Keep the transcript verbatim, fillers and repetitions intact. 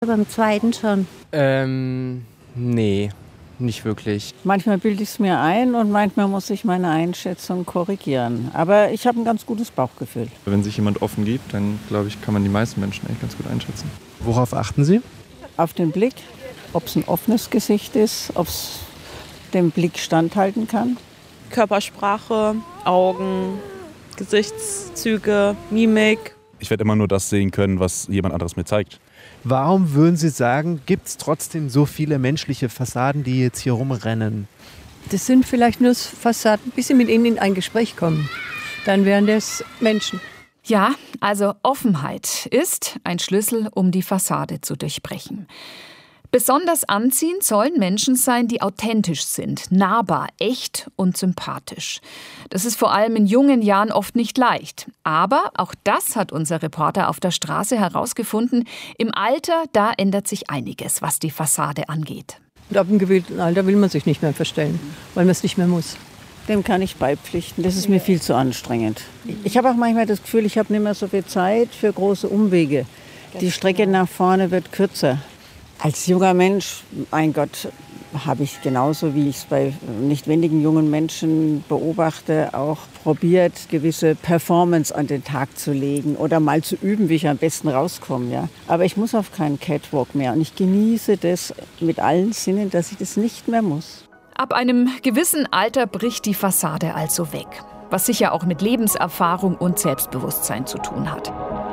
beim zweiten schon. Ähm, nee, nicht wirklich. Manchmal bilde ich es mir ein und manchmal muss ich meine Einschätzung korrigieren. Aber ich habe ein ganz gutes Bauchgefühl. Wenn sich jemand offen gibt, dann glaube ich, kann man die meisten Menschen eigentlich ganz gut einschätzen. Worauf achten Sie? Auf den Blick, ob es ein offenes Gesicht ist, ob es dem Blick standhalten kann. Körpersprache, Augen, Gesichtszüge, Mimik. Ich werde immer nur das sehen können, was jemand anderes mir zeigt. Warum würden Sie sagen, gibt es trotzdem so viele menschliche Fassaden, die jetzt hier rumrennen? Das sind vielleicht nur Fassaden, bis Sie mit ihnen in ein Gespräch kommen. Dann wären das Menschen. Ja, also Offenheit ist ein Schlüssel, um die Fassade zu durchbrechen. Besonders anziehend sollen Menschen sein, die authentisch sind, nahbar, echt und sympathisch. Das ist vor allem in jungen Jahren oft nicht leicht. Aber auch das hat unser Reporter auf der Straße herausgefunden. Im Alter, da ändert sich einiges, was die Fassade angeht. Und ab einem gewissen Alter will man sich nicht mehr verstellen, weil man es nicht mehr muss. Dem kann ich beipflichten. Das ist mir viel zu anstrengend. Ich habe auch manchmal das Gefühl, ich habe nicht mehr so viel Zeit für große Umwege. Die Strecke nach vorne wird kürzer. Als junger Mensch, mein Gott, habe ich genauso, wie ich es bei nicht wenigen jungen Menschen beobachte, auch probiert, gewisse Performance an den Tag zu legen oder mal zu üben, wie ich am besten rauskomme. Ja. Aber ich muss auf keinen Catwalk mehr und ich genieße das mit allen Sinnen, dass ich das nicht mehr muss. Ab einem gewissen Alter bricht die Fassade also weg, was sicher auch mit Lebenserfahrung und Selbstbewusstsein zu tun hat.